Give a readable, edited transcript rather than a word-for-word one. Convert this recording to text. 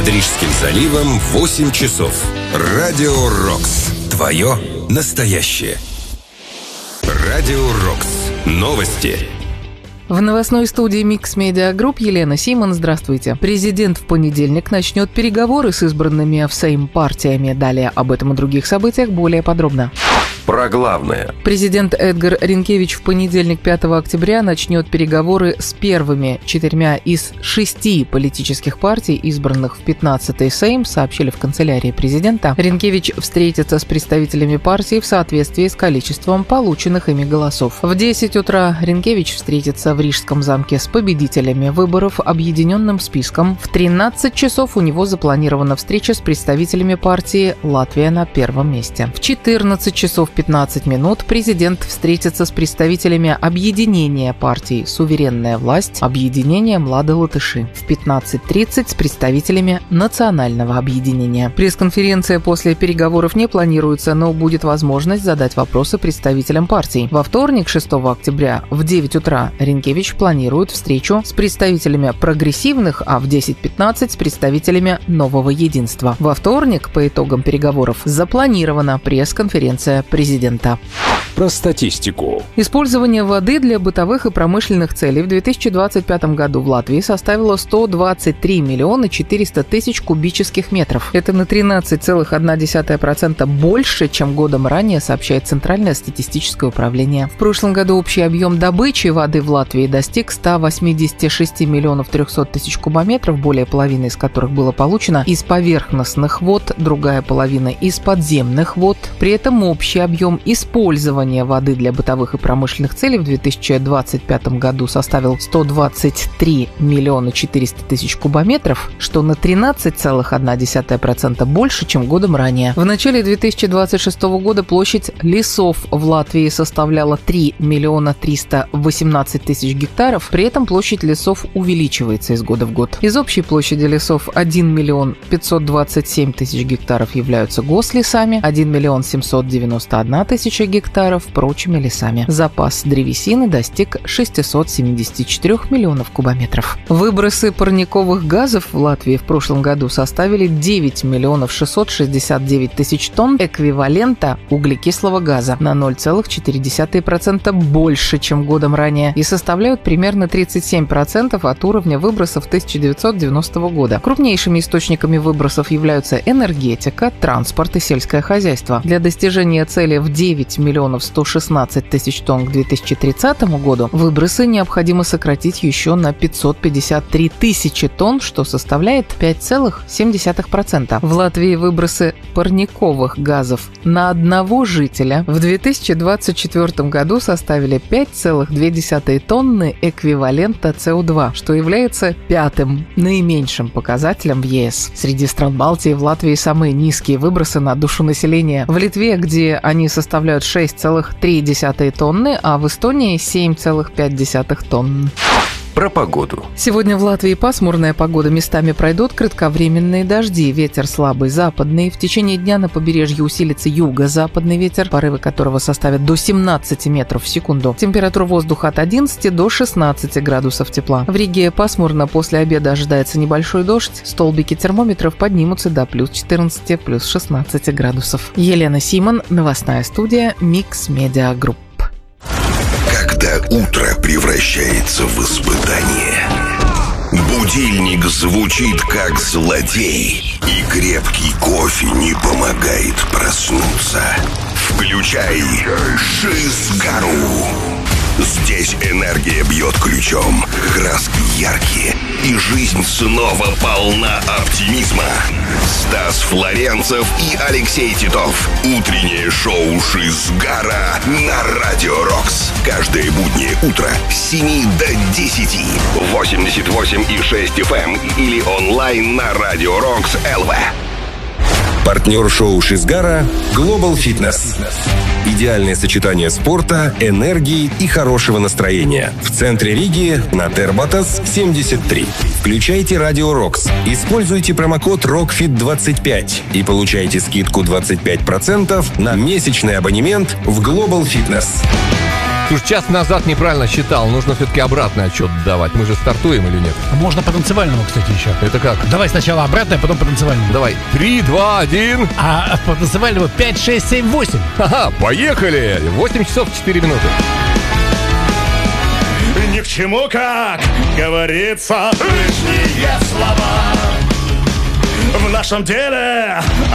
Над Рижским заливом 8 часов. Радио Рокс. Твое настоящее. Радио Рокс. Новости. В новостной студии Mix Media Group Елена Симон. Здравствуйте. Президент в понедельник начнет переговоры с избранными в Сейм партиями. Далее об этом и других событиях более подробно. Про главное. Президент Эдгар Ринкевич в понедельник, 5 октября, начнет переговоры с первыми 4 из 6 политических партий, избранных в 15-й Сейм, сообщили в канцелярии президента. Ринкевич встретится с представителями партий в соответствии с количеством полученных ими голосов. В 10 утра Ринкевич встретится в Рижском замке с победителями выборов объединенным списком. В 13 часов у него запланирована встреча с представителями партии «Латвия на первом месте». В 14 часов 15 минут президент встретится с представителями объединения партий «Суверенная власть», объединения «Младые латыши». В 15:30 с представителями национального объединения. Пресс-конференция после переговоров не планируется, но будет возможность задать вопросы представителям партий. Во вторник, 6 октября, в 9 утра Ринкевич планирует встречу с представителями прогрессивных, а в 10:15 с представителями Нового единства. Во вторник, по итогам переговоров, запланирована пресс-конференция президента. Про статистику. Использование воды для бытовых и промышленных целей в 2025 году в Латвии составило 123 миллиона 400 тысяч кубических метров. Это на 13,1% больше, чем годом ранее, сообщает Центральное статистическое управление. В прошлом году общий объем добычи воды в Латвии достиг 186 миллионов 300 тысяч кубометров, более половины из которых было получено из поверхностных вод, другая половина из подземных вод. При этом общий объем использования воды для бытовых и промышленных целей в 2025 году составил 123 миллиона 400 тысяч кубометров, что на 13,1% больше, чем годом ранее. В начале 2026 года площадь лесов в Латвии составляла 3 миллиона 318 тысяч гектаров, при этом площадь лесов увеличивается из года в год. Из общей площади лесов 1 миллион 527 тысяч гектаров являются гослесами, 1 миллион 791 тысяча гектаров прочими лесами. Запас древесины достиг 674 миллионов кубометров. Выбросы парниковых газов в Латвии в прошлом году составили 9 миллионов 669 тысяч тонн эквивалента углекислого газа, на 0,4% больше, чем годом ранее, и составляют примерно 37% от уровня выбросов 1990 года. Крупнейшими источниками выбросов являются энергетика, транспорт и сельское хозяйство. Для достижения цели в 9 миллионов 116 тысяч тонн к 2030 году выбросы необходимо сократить еще на 553 тысячи тонн, что составляет 5,7%. В Латвии выбросы парниковых газов на одного жителя в 2024 году составили 5,2 тонны эквивалента СО2, что является 5-м наименьшим показателем в ЕС. Среди стран Балтии в Латвии самые низкие выбросы на душу населения. В Литве, где они составляют 6,3 тонны, а в Эстонии 7,5 тонн. Про погоду. Сегодня в Латвии пасмурная погода. Местами пройдут кратковременные дожди. Ветер слабый западный. В течение дня на побережье усилится юго-западный ветер, порывы которого составят до 17 метров в секунду. Температура воздуха от 11 до 16 градусов тепла. В Риге пасмурно. После обеда ожидается небольшой дождь. Столбики термометров поднимутся до плюс 14, плюс 16 градусов. Елена Симон, новостная студия Mix Media Group. Когда утро превращается в испытание, будильник звучит как злодей, и крепкий кофе не помогает проснуться. Включай Шизгару. Здесь энергия бьет ключом, краски яркие, и жизнь снова полна оптимизма. Стас Флоренцев и Алексей Титов. Утреннее шоу Шизгара на Радио Рокс. Каждое буднее утро с 7 до 10. 88,6 FM или онлайн на Радио Рокс ЛВ. Партнер шоу Шизгара Global Fitness. Идеальное сочетание спорта, энергии и хорошего настроения. В центре Риги на Тербатас 73. Включайте Радио Рокс. Используйте промокод ROCKFIT25 и получайте скидку 25% на месячный абонемент в Global Fitness. Слушай, час назад неправильно считал. Нужно все-таки обратный отчет давать. Мы же стартуем или нет? Можно по танцевальному, кстати, еще. Это как? Давай сначала обратное, потом по танцевальному. Давай. 3, 2, 1. А по танцевальному 5, 6, 7, 8. Ага, поехали. 8 часов 4 минуты. Ни к чему, как говорится, лишние слова. В нашем деле